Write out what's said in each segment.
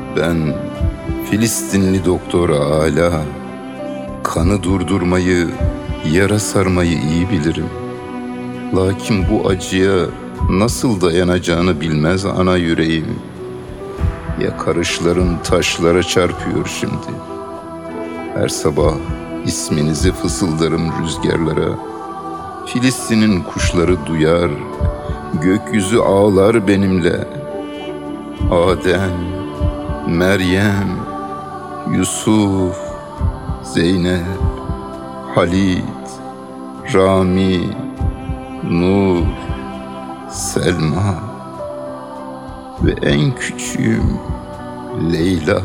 Ben Filistinli doktor Ala, kanı durdurmayı, yara sarmayı iyi bilirim. Lakin bu acıya nasıl dayanacağını bilmez ana yüreğim. Yakarışların taşlara çarpıyor şimdi. Her sabah isminizi fısıldarım rüzgarlara. Filistin'in kuşları duyar, gökyüzü ağlar benimle. Adem, Meryem, Yusuf, Zeynep, Halit, Rami, Nur, Selma ve en küçüğüm Leyla.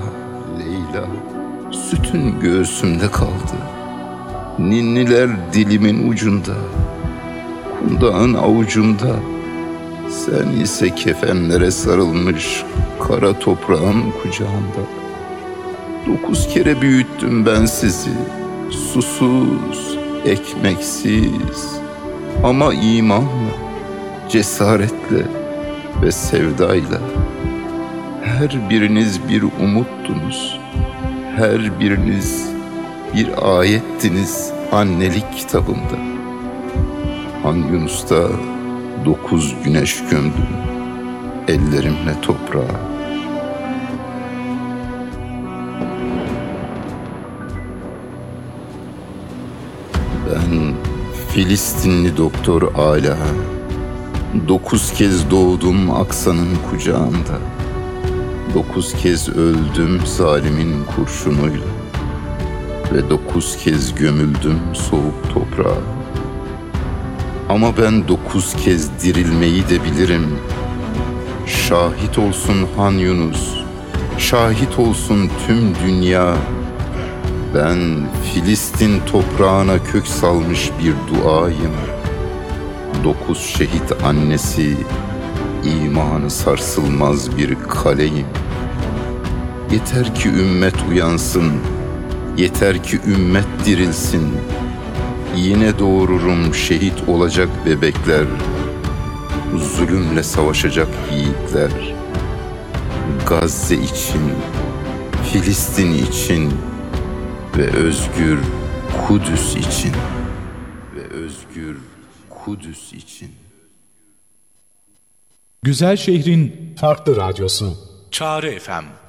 Sütün göğsümde kaldı. Ninniler dilimin ucunda, kundağın avucumda. Sen ise kefenlere sarılmış kara toprağın kucağında. 9 kere büyüttüm ben sizi, susuz, ekmeksiz, ama imanla, cesaretle ve sevdayla. Her biriniz bir umuttunuz, her biriniz bir ayettiniz annelik kitabımda. Han Yunus'ta 9 güneş gömdüm ellerimle toprağa. Ben Filistinli doktor Ala, 9 kez doğdum Aksa'nın kucağında. 9 kez öldüm zalimin kurşunuyla ve 9 kez gömüldüm soğuk toprağa. Ama ben 9 kez dirilmeyi de bilirim. Şahit olsun Han Yunus, şahit olsun tüm dünya. Ben Filistin toprağına kök salmış bir duayım. 9 şehit annesi, imanı sarsılmaz bir kaleyim. Yeter ki ümmet uyansın, yeter ki ümmet dirilsin. Yine doğururum şehit olacak bebekler, zulümle savaşacak yiğitler. Gazze için, Filistin için ve özgür Kudüs için. Güzel şehrin farklı radyosu. Çağrı FM.